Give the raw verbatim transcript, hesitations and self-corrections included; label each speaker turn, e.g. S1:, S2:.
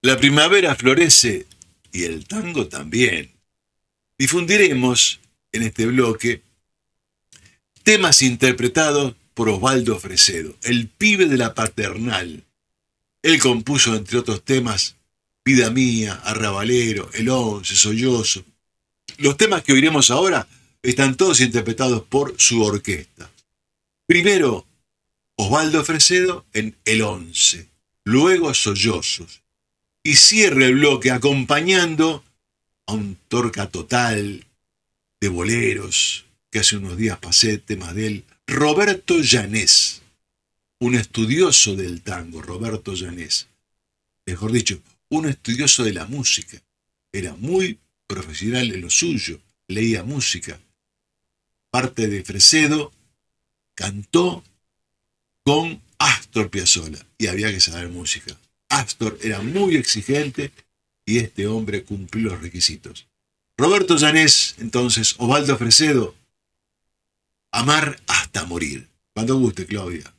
S1: La primavera florece y el tango también. Difundiremos en este bloque temas interpretados por Osvaldo Fresedo, el pibe de la paternal. Él compuso, entre otros temas, Vida Mía, Arrabalero, El Once, Sollozo. Los temas que oiremos ahora están todos interpretados por su orquesta. Primero, Osvaldo Fresedo en El Once, luego Sollozos. Y cierra el bloque acompañando a un Torca Total de boleros, que hace unos días pasé temas de él, Roberto Llanés, un estudioso del tango, Roberto Llanés. Mejor dicho, un estudioso de la música. Era muy profesional en lo suyo, leía música. Parte de Fresedo cantó con Astor Piazzolla y había que saber música. Astor era muy exigente y este hombre cumplió los requisitos. Roberto Llanés, entonces, Osvaldo Fresedo, Amar hasta morir. Cuando guste, Claudia.